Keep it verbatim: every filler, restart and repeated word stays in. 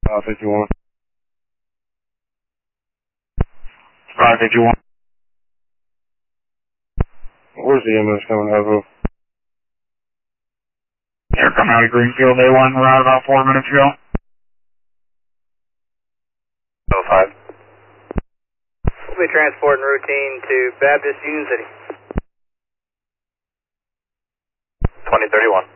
Uh, fifty-one. Five fifty-one. Where's the ambulance coming out of? They're coming out of Greenfield. They won around about four minutes ago. Oh, five. We'll be transporting routine to Baptist Union City. twenty thirty-one.